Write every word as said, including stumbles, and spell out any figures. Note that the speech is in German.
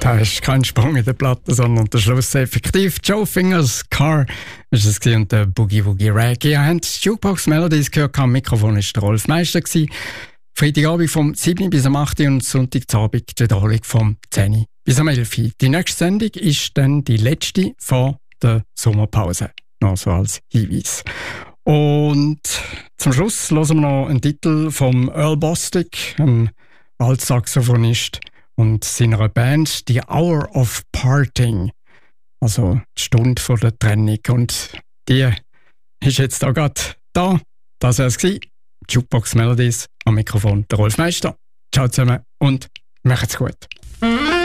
Da ist kein Sprung in der Platte, sondern der Schluss effektiv. Joe Fingers Car ist es gewesen, und der Boogie Woogie Reggae. Ihr habt die Jukebox Melodies gehört, am Mikrofon war der Rolf Meister gewesen. Freitagabend vom sieben bis am acht und Sonntagabend die Wiederholung vom zehn bis am elf. Die nächste Sendung ist dann die letzte vor der Sommerpause. Noch so als Hinweis. Und zum Schluss hören wir noch einen Titel vom Earl Bostic, ein Altsaxophonist, und seiner Band The Hour of Parting. Also die Stunde vor der Trennung. Und die ist jetzt auch gerade da. Das war es. Jukebox Melodies, am Mikrofon der Rolf Meister. Ciao zusammen und macht's gut.